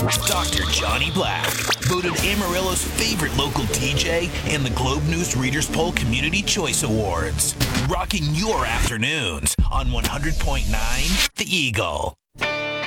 Dr. Johnny Black, voted Amarillo's favorite local DJ and the Globe News Readers Poll Community Choice Awards. Rocking your afternoons on 100.9 The Eagle.